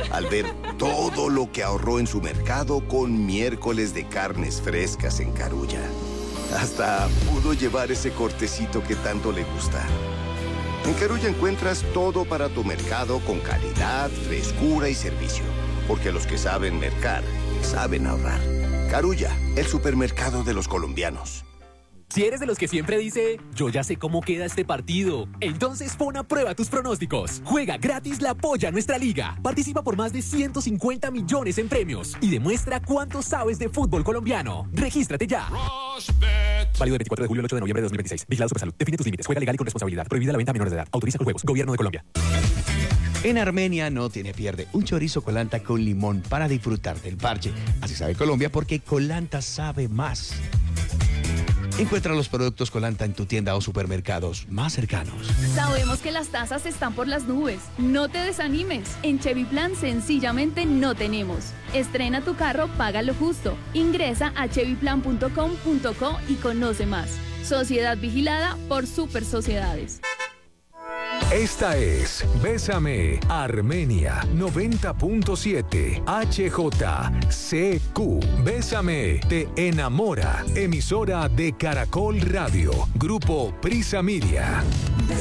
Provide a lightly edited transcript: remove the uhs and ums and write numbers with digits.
al ver todo lo que ahorró en su mercado con miércoles de carnes frescas en Carulla. Hasta pudo llevar ese cortecito que tanto le gusta. En Carulla encuentras todo para tu mercado con calidad, frescura y servicio. Porque los que saben mercar, saben ahorrar. Carulla, el supermercado de los colombianos. Si eres de los que siempre dice, yo ya sé cómo queda este partido, entonces pon a prueba tus pronósticos. Juega gratis la Polla Nuestra Liga. Participa por más de 150 millones en premios y demuestra cuánto sabes de fútbol colombiano. Regístrate ya. Válido del 24 de julio al 8 de noviembre de 2026. Vigilado Supersalud. Define tus límites. Juega legal y con responsabilidad. Prohibida la venta a menores de edad. Autoriza con juegos. Gobierno de Colombia. En Armenia no tiene pierde. Un chorizo Colanta con limón para disfrutar del parche. Así sabe Colombia porque Colanta sabe más. Encuentra los productos Colanta en tu tienda o supermercados más cercanos. Sabemos que las tasas están por las nubes. No te desanimes. En Chevy Plan sencillamente no tenemos. Estrena tu carro, paga lo justo. Ingresa a chevyplan.com.co y conoce más. Sociedad vigilada por Super Sociedades. Esta es Bésame Armenia 90.7 HJCQ. Bésame te enamora. Emisora de Caracol Radio. Grupo Prisa Media.